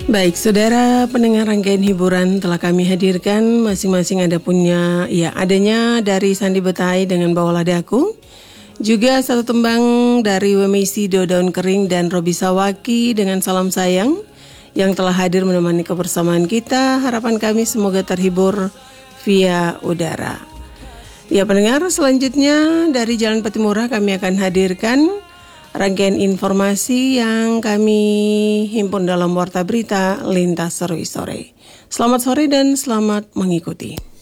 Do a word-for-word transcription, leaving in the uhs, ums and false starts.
Baik, saudara pendengar rangkaian hiburan telah kami hadirkan. Masing-masing ada punya, ya adanya dari Sandi Betai dengan Bawalah Daku. Juga satu tembang dari Wemisi Do Daun Kering dan Robi Sawaki dengan Salam Sayang yang telah hadir menemani kebersamaan kita. Harapan kami semoga terhibur via udara. Ya pendengar, selanjutnya dari Jalan Patimura kami akan hadirkan rangkaian informasi yang kami himpun dalam Warta Berita Lintas Serui Sore. Selamat sore dan selamat mengikuti.